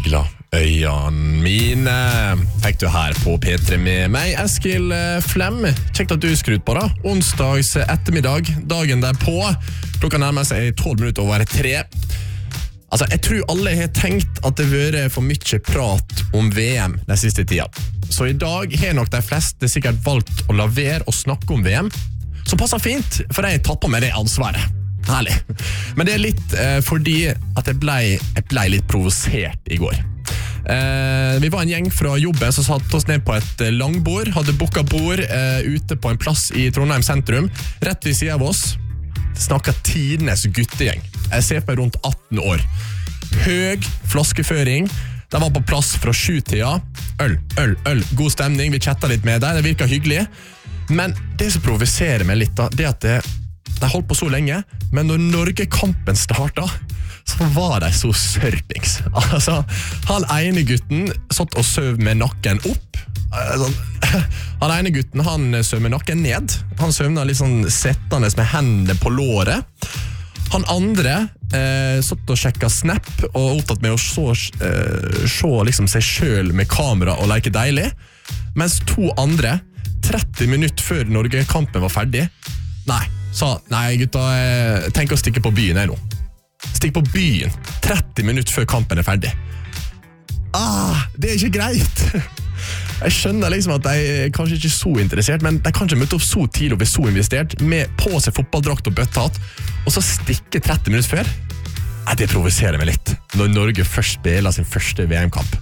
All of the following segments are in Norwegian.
Smigla øynene mine. Fikk du her på P3 med meg, Eskil Flem. Kjekt at du skrudd på da. Onsdags ettermiddag, dagen derpå. Klokka nærmer seg 12 minutter over 3. Altså, jeg tror alle har tenkt at det har vært for mye prat om VM den siste tida. Så i dag har nok de fleste sikkert valgt å la være å snakke om VM. Så passer fint, for jeg tatt på meg det ansvaret. Herlig. Men det er litt fordi at jeg ble litt provosert i går. Vi var en gjeng fra jobben som satt oss ned på et langbord, hadde booket bord ute på en plass i Trondheim sentrum. Rett ved siden av oss snakket tidenes guttegjeng. Jeg ser på rundt 18 år. Høg flaskeføring. De var på plass fra 7-tida. Øl. God stemning, vi chattet litt med deg. Det virker hyggelig. Men det som provoserer meg litt da, det at de holdt på så lenge, men når Norge-kampen startet, så var de så sørpings. Altså, han ene gutten satt og søv med nakken opp. Han ene gutten, han søv med nakken ned. Han søvnet litt sånn settende med hendene på låret. Han andre satt og sjekket Snap og opptatt med å se liksom seg selv med kamera og leke deilig. Mens to andre, 30 minutter før Norge-kampen var ferdig, sa, gutta, tenk å stikke på byen her nå. Stikk på byen 30 minutter før kampen er ferdig. Det er ikke greit. Jeg skjønner liksom at de er kanskje ikke så interessert, men de kan ikke møte opp så tidlig og bli så investert med på seg fotballdrakt og bøttehatt, og så stikke 30 minutter før. Det provoserer meg litt når Norge først spiller sin første VM-kamp.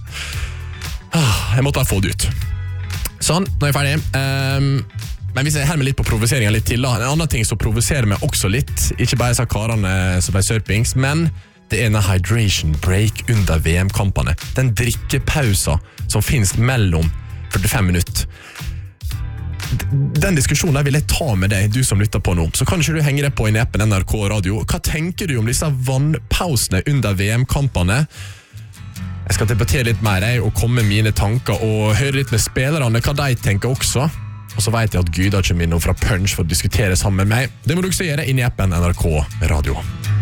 Jeg måtte få det ut. Sånn, nå er jeg ferdig. Men hvis jeg hermer litt på provoseringen litt til da, en annen ting som provoserer meg også litt, ikke bare disse karene som ble sørpings, men det er en hydration break under VM-kampene. Den drikkepausen som finnes mellom 45 minutter. Den diskusjonen der vil jeg ta med deg, du som lytter på nå. Så kan ikke du henge deg på i neppen NRK Radio. Hva tenker du om disse vannpausene under VM-kampene? Jeg skal debattere litt mer og komme med mine tanker og høre litt med spillerne hva de tenker også. Og så vet jeg at Gyda kommer inn fra Punch for å diskutere sammen med meg. Det må du også gjøre inn i appen NRK Radio.